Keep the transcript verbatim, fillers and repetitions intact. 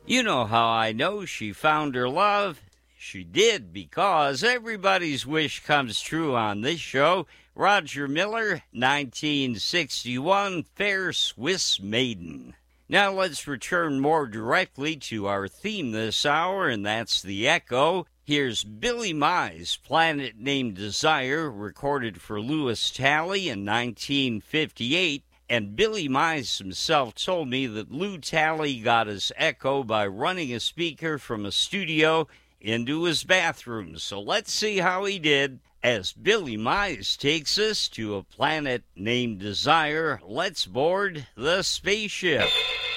You know how I know she found her love? She did, because everybody's wish comes true on this show. Roger Miller, nineteen sixty-one, Fair Swiss Maiden. Now let's return more directly to our theme this hour, and that's the Echo. Here's Billy Mize, Planet Named Desire, recorded for Louis Talley in nineteen fifty-eight. And Billy Mize himself told me that Lou Talley got his Echo by running a speaker from a studio into his bathroom. So let's see how he did as Billy Mize takes us to a planet named Desire. Let's board the spaceship.